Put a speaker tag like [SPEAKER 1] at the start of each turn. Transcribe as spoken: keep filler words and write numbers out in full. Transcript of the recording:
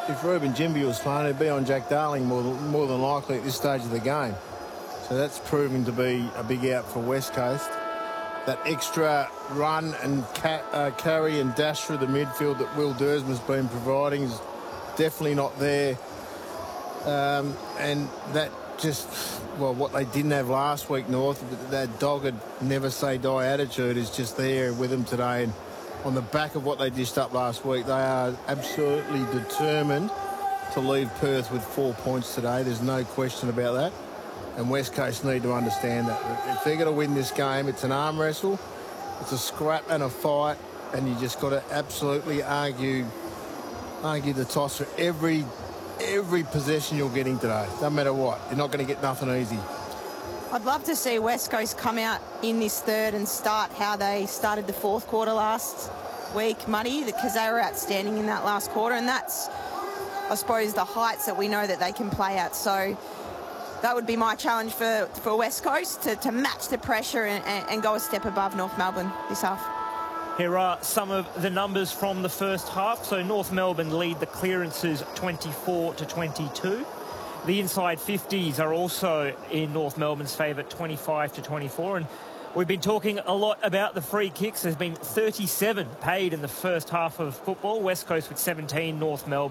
[SPEAKER 1] if Ruben Jimby was playing, he'd be on Jack Darling more than, more than likely at this stage of the game. So that's proving to be a big out for West Coast. That extra run and ca uh, carry and dash through the midfield that Will Dersman's been providing is definitely not there. Um, and that just, well, what they didn't have last week, North, that dogged never say die attitude is just there with them today. And on the back of what they dished up last week, they are absolutely determined to leave Perth with four points today. There's no question about that. And West Coast need to understand that. If they're going to win this game, it's an arm wrestle, it's a scrap and a fight, and you just got to absolutely argue argue the toss for every every possession you're getting today. Doesn't matter what. You're not going to get nothing easy.
[SPEAKER 2] I'd love to see West Coast come out in this third and start how they started the fourth quarter last week, Muddy, because they were outstanding in that last quarter, and that's, I suppose, the heights that we know that they can play at. So that would be my challenge for, for West Coast, to, to match the pressure and, and, and go a step above North Melbourne this half.
[SPEAKER 3] Here are some of the numbers from the first half. So North Melbourne lead the clearances twenty-four to twenty-two. The inside fifties are also in North Melbourne's favour, twenty-five to twenty-four. And we've been talking a lot about the free kicks. There's been thirty-seven paid in the first half of football. West Coast with seventeen, North Melbourne